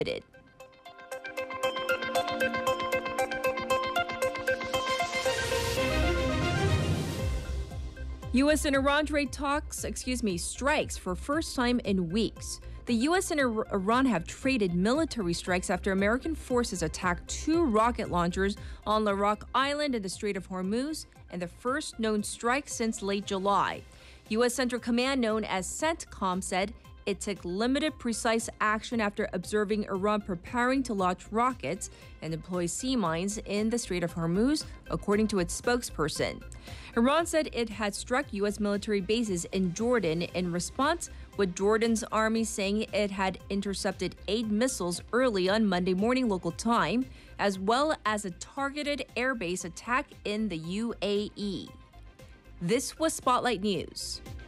U.S. and Iran strikes for first time in weeks. The U.S. and Iran have traded military strikes after American forces attacked 2 rocket launchers on Larak Island in the Strait of Hormuz, and the first known strike since late July. U.S. Central Command, known as CENTCOM, said it took limited precise action after observing Iran preparing to launch rockets and deploy sea mines in the Strait of Hormuz, according to its spokesperson. Iran said it had struck U.S. military bases in Jordan in response, with Jordan's army saying it had intercepted 8 missiles early on Monday morning local time, as well as a targeted airbase attack in the UAE. This was Spotlight News.